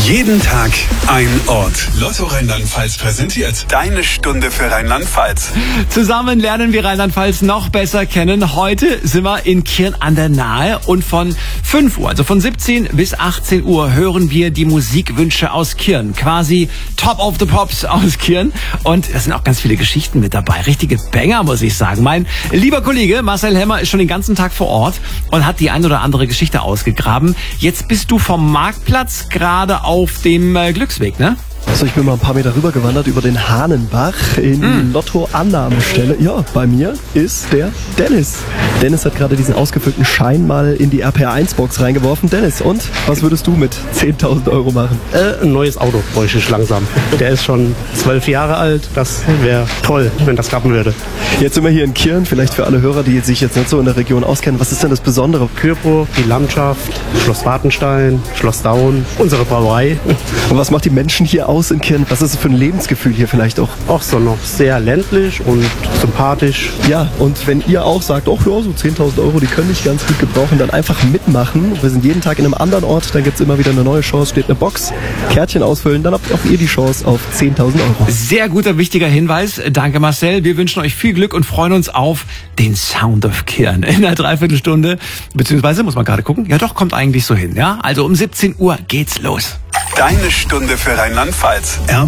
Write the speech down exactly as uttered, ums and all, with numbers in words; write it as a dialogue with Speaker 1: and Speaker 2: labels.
Speaker 1: Jeden Tag ein Ort. Lotto Rheinland-Pfalz präsentiert deine Stunde für Rheinland-Pfalz.
Speaker 2: Zusammen lernen wir Rheinland-Pfalz noch besser kennen. Heute sind wir in Kirn an der Nahe und von fünf Uhr, also von siebzehn bis achtzehn Uhr, hören wir die Musikwünsche aus Kirn. Quasi Top of the Pops aus Kirn. Und da sind auch ganz viele Geschichten mit dabei. Richtige Banger, muss ich sagen. Mein lieber Kollege Marcel Hemmer ist schon den ganzen Tag vor Ort und hat die ein oder andere Geschichte ausgegraben. Jetzt bist du vom Marktplatz gerade auf dem äh, Glücksweg, ne?
Speaker 3: Also ich bin mal ein paar Meter rüber gewandert über den Hahnenbach in
Speaker 2: Mm.
Speaker 3: Lotto-Annahmestelle. Ja, bei mir ist der Dennis. Dennis hat gerade diesen ausgefüllten Schein mal in die R P eins Box reingeworfen. Dennis, und was würdest du mit zehntausend Euro machen?
Speaker 4: Äh, ein neues Auto bräuchte ich langsam. Der ist schon zwölf Jahre alt. Das wäre toll, wenn das klappen würde.
Speaker 3: Jetzt sind wir hier in Kirn, vielleicht für alle Hörer, die sich jetzt nicht so in der Region auskennen. Was ist denn das Besondere?
Speaker 4: Kürburg, die Landschaft, Schloss Wartenstein, Schloss Daun, unsere Brauerei.
Speaker 3: Und was macht die Menschen hier aus in Kirn? Was ist es für ein Lebensgefühl hier vielleicht auch?
Speaker 4: Auch so noch sehr ländlich und sympathisch.
Speaker 3: Ja, und wenn ihr auch sagt, oh ja, so zehntausend Euro, die können ich ganz gut gebrauchen, dann einfach mitmachen. Wir sind jeden Tag in einem anderen Ort, dann gibt es immer wieder eine neue Chance, steht eine Box, Kärtchen ausfüllen, dann habt auch ihr die Chance auf zehntausend Euro.
Speaker 2: Sehr guter, wichtiger Hinweis. Danke, Marcel. Wir wünschen euch viel Glück und freuen uns auf den Sound of Kirn in einer Dreiviertelstunde. Beziehungsweise, muss man gerade gucken, ja doch, kommt eigentlich so hin. Ja, also um siebzehn Uhr geht's los.
Speaker 1: Deine Stunde für Rheinland-Pfalz.